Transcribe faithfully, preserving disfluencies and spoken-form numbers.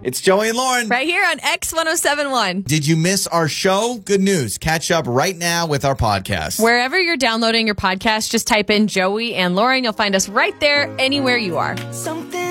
It's Joey and Lauren. Right here on X one oh seven point one. Did you miss our show? Good news. Catch up right now with our podcast. Wherever you're downloading your podcast, just type in Joey and Lauren. You'll find us right there anywhere you are. Something